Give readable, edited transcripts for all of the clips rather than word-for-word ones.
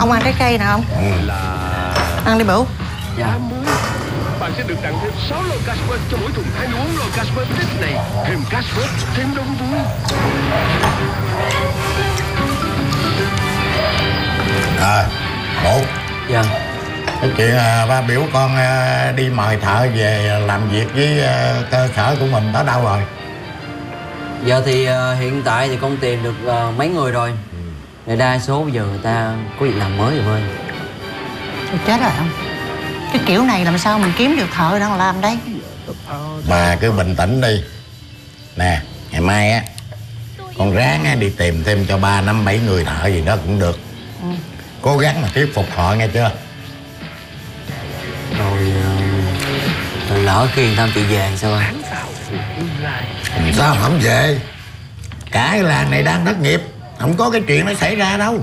Ông ăn trái cây nào không? Ăn đi Bửu. Dạ. Bạn sẽ được tặng thêm 6 lon cashback cho mỗi thùng hãy uống lon cashback Tết này. Thêm cashback, thêm đông vui. Bộ. Dạ. Cái chuyện ba biểu con đi mời thợ về làm việc với cơ sở của mình tới đâu rồi? Giờ thì hiện tại thì con tìm được mấy người rồi. Để đa số bây giờ người ta có việc làm mới rồi ơi. Tôi chết rồi ông. Cái kiểu này làm sao mình kiếm được thợ đâu làm đây? Bà cứ bình tĩnh đi. Nè, ngày mai á con ráng đi tìm thêm cho 3, 5, 7 người thợ gì đó cũng được. Cố gắng mà thuyết phục họ nghe chưa? Rồi lỡ khi người ta chị về sao anh? Sao không về? Cả cái làng này đang thất nghiệp, không có cái chuyện nó xảy ra đâu.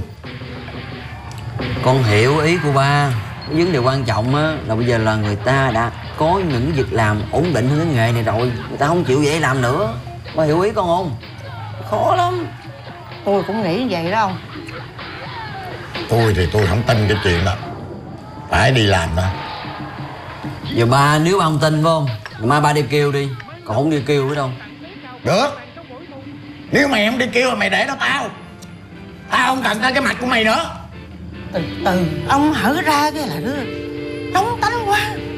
Con hiểu ý của ba. Cái vấn đề quan trọng á là bây giờ là người ta đã có những việc làm ổn định hơn cái nghề này rồi, người ta không chịu vậy làm nữa. Ba hiểu ý con không? Khó lắm. Tôi cũng nghĩ vậy đó ông. Tôi thì tôi không tin cái chuyện đó. Phải đi làm thôi. Giờ ba nếu ba không tin phải không? Mai ba đi kêu đi. Còn không đi kêu biết đâu. Được. Nếu mày không đi kêu mày để đó tao. Tao không cần tới cái mặt của mày nữa. Từ từ ông hở ra cái là đứa nóng tánh quá.